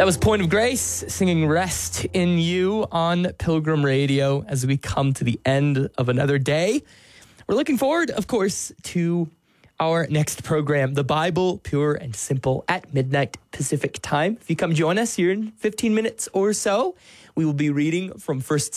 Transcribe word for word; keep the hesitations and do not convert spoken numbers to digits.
That was Point of Grace singing Rest in You on Pilgrim Radio as we come to the end of another day. We're looking forward, of course, to our next program, The Bible, Pure and Simple, at midnight Pacific time. If you come join us here in fifteen minutes or so, we will be reading from First